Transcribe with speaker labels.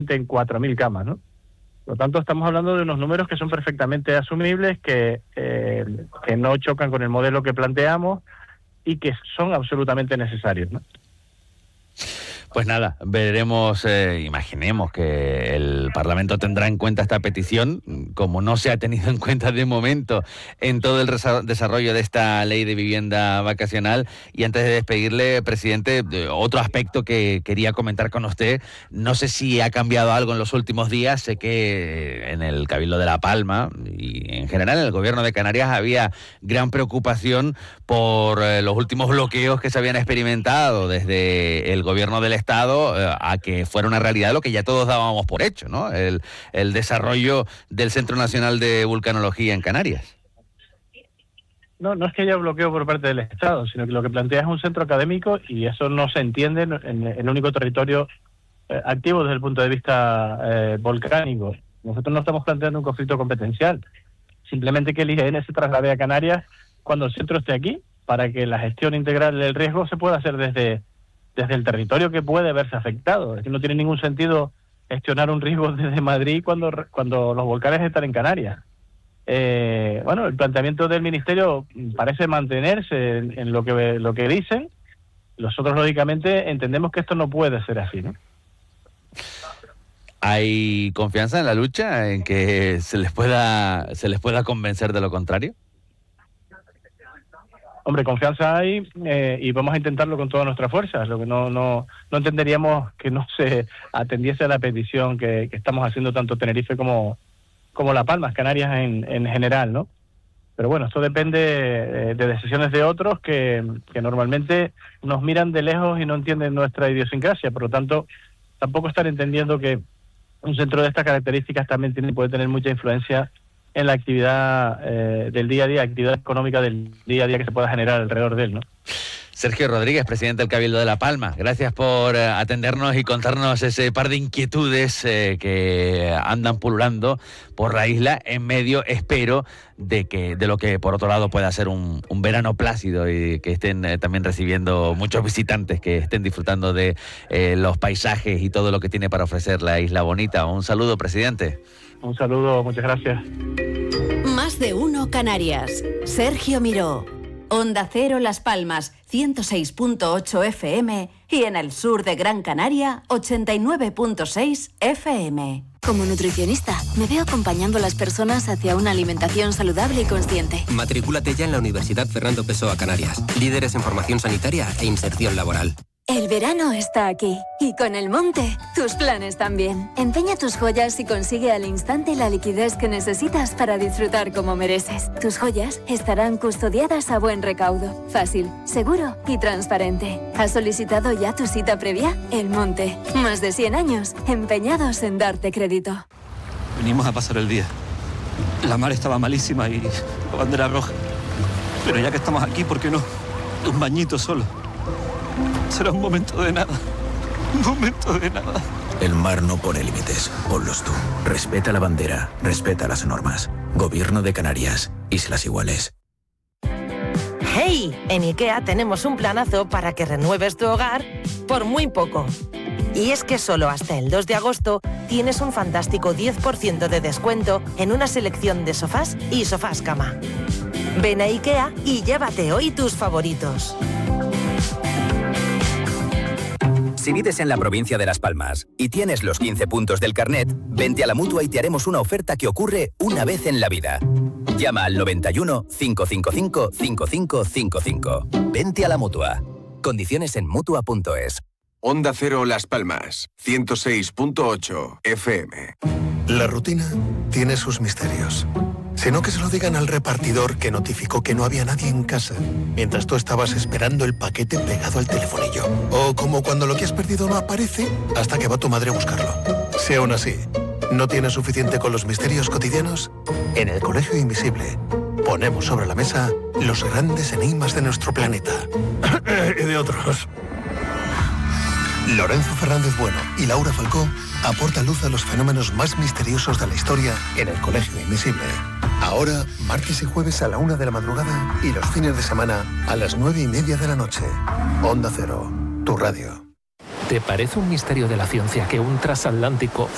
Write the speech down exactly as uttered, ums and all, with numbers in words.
Speaker 1: en cuatro mil camas, ¿no? Por lo tanto, estamos hablando de unos números que son perfectamente asumibles, que, eh, que no chocan con el modelo que planteamos y que son absolutamente necesarios, ¿no?
Speaker 2: Pues nada, veremos, eh, imaginemos que el Parlamento tendrá en cuenta esta petición, como no se ha tenido en cuenta de momento en todo el desarrollo de esta ley de vivienda vacacional. Y antes de despedirle, presidente, otro aspecto que quería comentar con usted, no sé si ha cambiado algo en los últimos días. Sé que en el Cabildo de La Palma y en general en el Gobierno de Canarias había gran preocupación por eh, los últimos bloqueos que se habían experimentado desde el Gobierno del Estado eh, a que fuera una realidad lo que ya todos dábamos por hecho, ¿no? El, el desarrollo del Centro Nacional de Vulcanología en Canarias.
Speaker 1: No, no es que haya bloqueo por parte del Estado, sino que lo que plantea es un centro académico y eso no se entiende en, en el único territorio eh, activo desde el punto de vista eh, volcánico. Nosotros no estamos planteando un conflicto competencial, simplemente que el I G N se traslade a Canarias cuando el centro esté aquí, para que la gestión integral del riesgo se pueda hacer desde, desde el territorio que puede verse afectado. Es que no tiene ningún sentido gestionar un riesgo desde Madrid cuando, cuando los volcanes están en Canarias. Eh, bueno, el planteamiento del Ministerio parece mantenerse en, en lo que lo que dicen. Nosotros, lógicamente, entendemos que esto no puede ser así, ¿no?
Speaker 2: ¿Hay confianza en la lucha, en que se les pueda se les pueda convencer de lo contrario?
Speaker 1: Hombre, confianza hay eh, y vamos a intentarlo con todas nuestras fuerzas. Lo que no no no entenderíamos que no se atendiese a la petición que, que estamos haciendo tanto Tenerife como como La Palma, Canarias en, en general, ¿no? Pero bueno, esto depende de, de decisiones de otros que, que normalmente nos miran de lejos y no entienden nuestra idiosincrasia. Por lo tanto, tampoco estar entendiendo que un centro de estas características también tiene, puede tener mucha influencia en la actividad eh, del día a día, actividad económica del día a día que se pueda generar alrededor de él, ¿no?
Speaker 2: Sergio Rodríguez, presidente del Cabildo de La Palma, gracias por eh, atendernos y contarnos ese par de inquietudes eh, que andan pululando por la isla en medio, espero, de que de lo que por otro lado pueda ser un, un verano plácido y que estén eh, también recibiendo muchos visitantes que estén disfrutando de eh, los paisajes y todo lo que tiene para ofrecer la Isla Bonita. Un saludo, presidente.
Speaker 1: Un saludo, muchas gracias.
Speaker 3: Más de uno Canarias. Sergio Miró. Onda Cero Las Palmas, ciento seis punto ocho F M y en el sur de Gran Canaria, ochenta y nueve punto seis F M.
Speaker 4: Como nutricionista, me veo acompañando a las personas hacia una alimentación saludable y consciente.
Speaker 5: Matrículate ya en la Universidad Fernando Pessoa Canarias, líderes en formación sanitaria e inserción laboral.
Speaker 4: El verano está aquí y con el monte, tus planes también. Empeña tus joyas y consigue al instante la liquidez que necesitas para disfrutar como mereces. Tus joyas estarán custodiadas a buen recaudo, fácil, seguro y transparente. ¿Has solicitado ya tu cita previa? El Monte, más de cien años empeñados en darte crédito.
Speaker 6: Venimos a pasar el día. La mar estaba malísima y la bandera roja. Pero ya que estamos aquí, ¿por qué no? Un bañito solo. Será un momento de nada. Un momento de nada.
Speaker 7: El mar no pone límites. Ponlos tú. Respeta la bandera. Respeta las normas. Gobierno de Canarias. Islas Iguales.
Speaker 8: ¡Hey! En IKEA tenemos un planazo para que renueves tu hogar por muy poco. Y es que solo hasta el dos de agosto tienes un fantástico diez por ciento de descuento en una selección de sofás y sofás cama. Ven a IKEA y llévate hoy tus favoritos.
Speaker 9: Si vives en la provincia de Las Palmas y tienes los quince puntos del carnet, vente a la Mutua y te haremos una oferta que ocurre una vez en la vida. Llama al noventa y uno, cinco cinco cinco, cinco cinco cinco cinco. Vente a la Mutua. Condiciones en Mutua punto es.
Speaker 10: Onda Cero Las Palmas, ciento seis punto ocho F M.
Speaker 11: La rutina tiene sus misterios. Sino que se lo digan al repartidor que notificó que no había nadie en casa mientras tú estabas esperando el paquete pegado al telefonillo. O como cuando lo que has perdido no aparece hasta que va tu madre a buscarlo. Si aún así no tienes suficiente con los misterios cotidianos, en el Colegio Invisible ponemos sobre la mesa los grandes enigmas de nuestro planeta. Y de otros. Lorenzo Fernández Bueno y Laura Falcó aportan luz a los fenómenos más misteriosos de la historia en el Colegio Invisible. Ahora, martes y jueves a la una de la madrugada y los fines de semana a las nueve y media de la noche. Onda Cero, tu radio.
Speaker 12: ¿Te parece un misterio de la ciencia que un transatlántico